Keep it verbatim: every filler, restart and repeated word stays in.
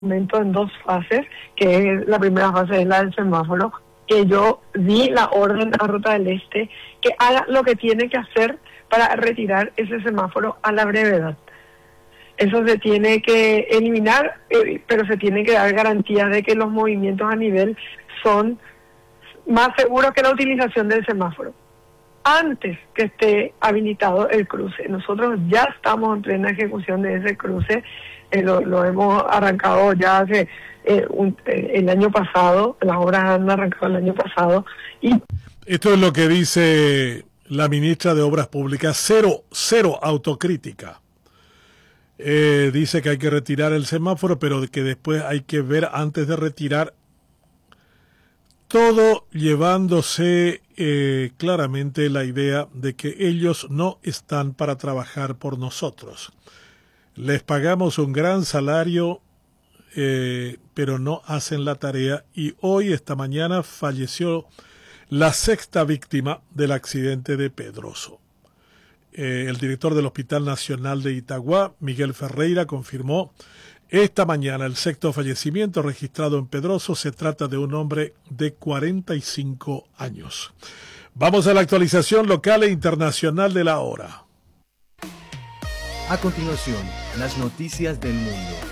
momento en dos fases, que es la primera fase es la del semáforo, que yo di la orden a Ruta del Este que haga lo que tiene que hacer para retirar ese semáforo a la brevedad. Eso se tiene que eliminar, eh, pero se tiene que dar garantía de que los movimientos a nivel son más seguros que la utilización del semáforo. Antes que esté habilitado el cruce, nosotros ya estamos en plena ejecución de ese cruce, eh, lo, lo hemos arrancado ya hace eh, un, eh, el año pasado, las obras han arrancado el año pasado. Y esto es lo que dice la ministra de Obras Públicas, cero, cero autocrítica. Eh, dice que hay que retirar el semáforo, pero que después hay que ver antes de retirar todo, llevándose eh, claramente la idea de que ellos no están para trabajar por nosotros. Les pagamos un gran salario, eh, pero no hacen la tarea, y hoy, esta mañana, falleció la sexta víctima del accidente de Pedroso. Eh, el director del Hospital Nacional de Itagua, Miguel Ferreira, confirmó esta mañana el sexto fallecimiento registrado en Pedroso. Se trata de un hombre de cuarenta y cinco años. Vamos a la actualización local e internacional de la hora. A continuación, las noticias del mundo.